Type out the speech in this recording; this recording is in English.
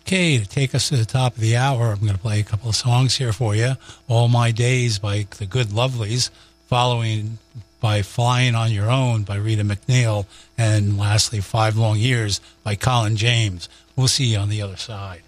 Okay, to take us to the top of the hour, I'm going to play a couple of songs here for you. All My Days by the Good Lovelies, following by Flying on Your Own by Rita McNeil, and lastly, 5 Long Years by Colin James. We'll see you on the other side.